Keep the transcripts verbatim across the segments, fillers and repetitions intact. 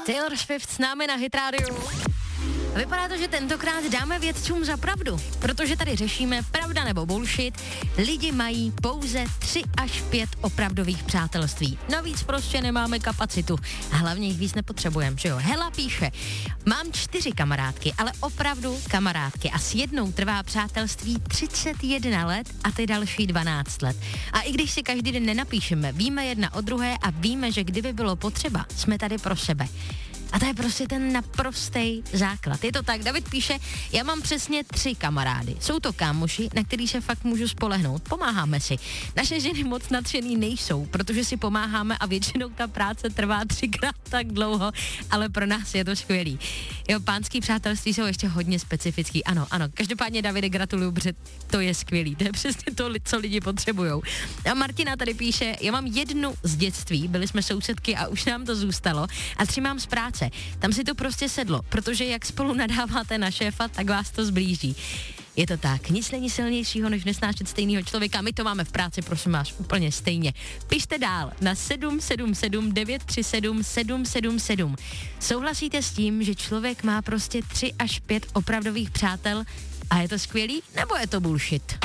Taylor Swift s námi na Hit Radio. Vypadá to, že tentokrát dáme vědcům za pravdu, protože tady řešíme pravda nebo bullshit. Lidi mají pouze tři až pět opravdových přátelství. Navíc prostě nemáme kapacitu. A hlavně jich víc nepotřebujeme, že jo? Hela píše, mám čtyři kamarádky, ale opravdu kamarádky a s jednou trvá přátelství třicet jedna let a ty další dvanáct let. A i když si každý den nenapíšeme, víme jedna o druhé a víme, že kdyby bylo potřeba, jsme tady pro sebe. A to je prostě ten naprostý základ. Je to tak, David píše, já mám přesně tři kamarády. Jsou to kámoši, na který se fakt můžu spolehnout. Pomáháme si. Naše ženy moc nadšený nejsou, protože si pomáháme a většinou ta práce trvá třikrát tak dlouho, ale pro nás je to skvělý. Jo, pánský přátelství jsou ještě hodně specifický. Ano, ano, každopádně Davide, gratuluju, protože to je skvělý. To je přesně to, co lidi potřebujou. A Martina tady píše, já mám jednu z dětství, byli jsme sousedky a už nám to zůstalo a tři mám z práce. Tam si to prostě sedlo, protože jak spolu nadáváte na šéfa, tak vás to zblíží. Je to tak, nic není silnějšího, než nesnášet stejného člověka. My to máme v práci, prosím vás, úplně stejně. Pište dál na sedm sedm sedm devět tři sedm sedm sedm sedm. Souhlasíte s tím, že člověk má prostě tři až pět opravdových přátel a je to skvělý, nebo je to bullshit?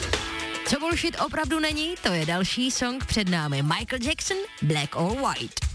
Co bullshit opravdu není, to je další song před námi. Michael Jackson, Black or White.